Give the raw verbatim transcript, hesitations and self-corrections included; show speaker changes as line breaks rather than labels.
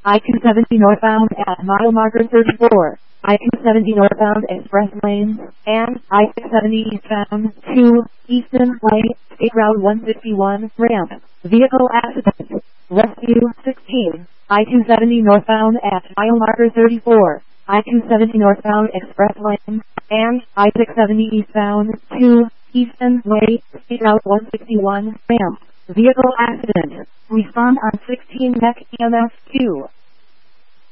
I two seventy northbound at mile marker thirty-four. I two seventy northbound express lanes, and I six seventy eastbound to Easton Way, State Route one sixty-one, ramp. Vehicle accident. Rescue sixteen. I two seventy northbound at mile marker thirty-four. I two seventy northbound express lane, and I six seventy eastbound to Easton Way, State Route one sixty-one, ramp. Vehicle accident. Respond on sixteen M E C E M S two.